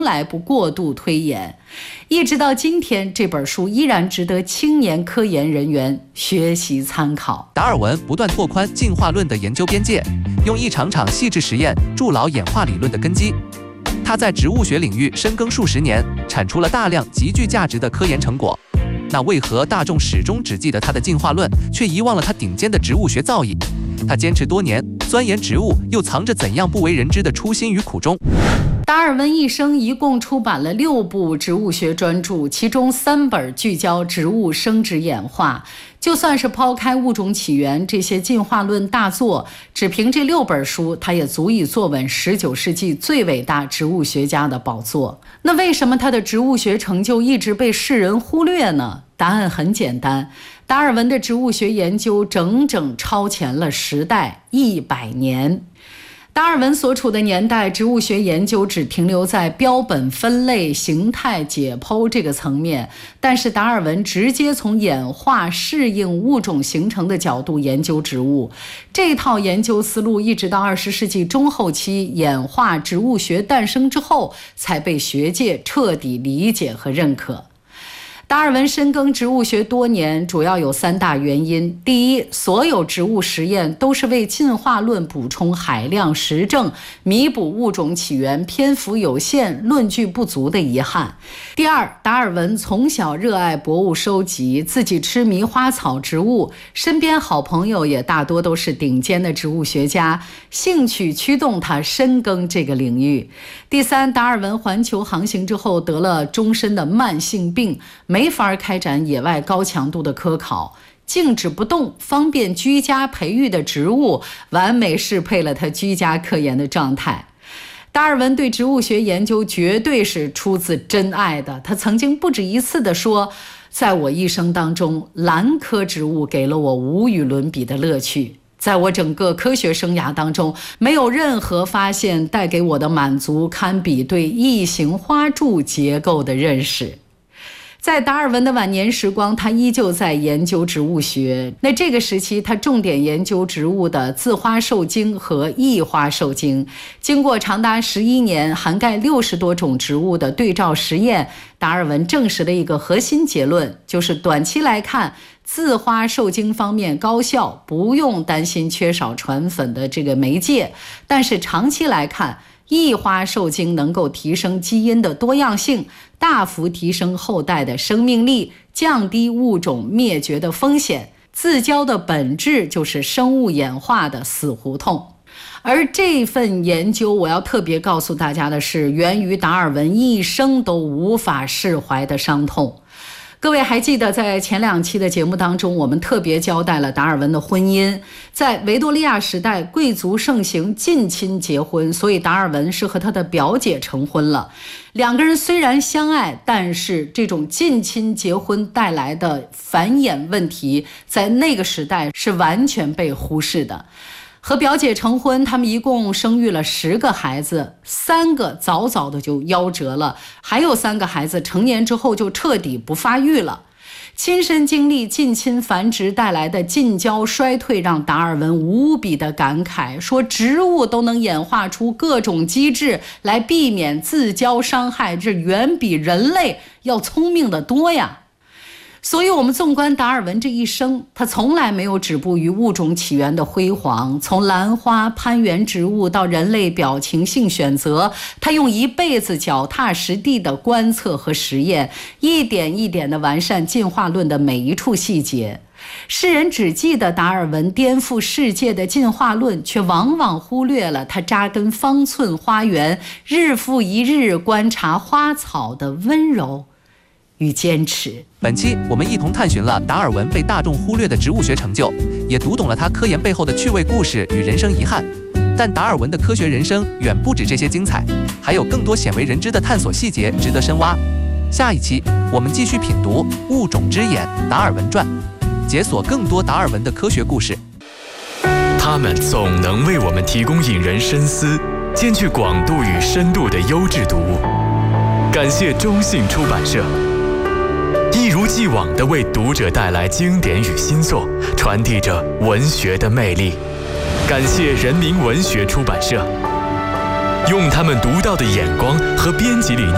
来不过度推演，一直到今天，这本书依然值得青年科研人员学习参考。 达尔文不断拓宽进化论的研究边界，用一场场细致实验筑牢演化理论的根基。他在植物学领域深耕数十年，产出了大量极具价值的科研成果。那为何大众始终只记得他的进化论，却遗忘了他顶尖的植物学造诣？他坚持多年，钻研植物，又藏着怎样不为人知的初心与苦衷？ 达尔文一生一共出版了6部植物学专著，其中3本聚焦植物生殖演化。就算是抛开《物种起源》这些进化论大作，只凭这6本书，他也足以坐稳19世纪最伟大植物学家的宝座。那为什么他的植物学成就一直被世人忽略呢？答案很简单，达尔文的植物学研究整整超前了时代100年。达尔文所处的年代，植物学研究只停留在标本分类、形态解剖这个层面，但是达尔文直接从演化、适应、物种形成的角度研究植物。这套研究思路一直到20世纪中后期，演化植物学诞生之后，才被学界彻底理解和认可。达尔文深耕植物学多年，主要有3大原因。第一，所有植物实验都是为进化论补充海量实证，弥补物种起源篇幅有限、论据不足的遗憾。第二，达尔文从小热爱博物收集，自己痴迷花草植物，身边好朋友也大多都是顶尖的植物学家，兴趣驱动他深耕这个领域。第三，达尔文环球航行之后得了终身的慢性病，没法开展野外高强度的科考，静止不动、方便居家培育的植物，完美适配了他居家科研的状态。达尔文对植物学研究绝对是出自真爱的，他曾经不止一次地说，在我一生当中，兰科植物给了我无与伦比的乐趣。在我整个科学生涯当中，没有任何发现带给我的满足堪比对异形花柱结构的认识。在达尔文的晚年时光，他依旧在研究植物学。那这个时期，他重点研究植物的自花受精和异花受精。经过长达11年、涵盖60多种植物的对照实验，达尔文证实了一个核心结论，就是短期来看，自花受精方面高效，不用担心缺少传粉的这个媒介。但是长期来看，异花受精能够提升基因的多样性，大幅提升后代的生命力，降低物种灭绝的风险。自交的本质就是生物演化的死胡同。而这份研究，我要特别告诉大家的是，源于达尔文一生都无法释怀的伤痛。各位还记得在前2期的节目当中，我们特别交代了达尔文的婚姻。在维多利亚时代，贵族盛行近亲结婚，所以达尔文是和他的表姐成婚了。2个人虽然相爱，但是这种近亲结婚带来的繁衍问题，在那个时代是完全被忽视的。和表姐成婚，他们一共生育了10个孩子，3个早早的就夭折了，还有3个孩子成年之后就彻底不发育了。亲身经历近亲繁殖带来的近交衰退，让达尔文无比的感慨，说植物都能演化出各种机制来避免自交伤害，这远比人类要聪明得多呀。所以我们纵观达尔文这一生，他从来没有止步于物种起源的辉煌，从兰花、攀援植物到人类表情性选择，他用一辈子脚踏实地的观测和实验，一点一点的完善进化论的每一处细节。世人只记得达尔文颠覆世界的进化论，却往往忽略了他扎根方寸花园，日复一日观察花草的温柔与坚持。 本期我们一同探寻了达尔文被大众忽略的植物学成就，也读懂了他科研背后的趣味故事与人生遗憾。但达尔文的科学人生远不止这些精彩，还有更多鲜为人知的探索细节值得深挖。下一期我们继续品读《物种之眼》达尔文传，解锁更多达尔文的科学故事。 他们总能为我们提供引人深思、兼具广度与深度的优质读物。感谢中信出版社，一如既往地为读者带来经典与新作，传递着文学的魅力。感谢人民文学出版社，用他们独到的眼光和编辑理念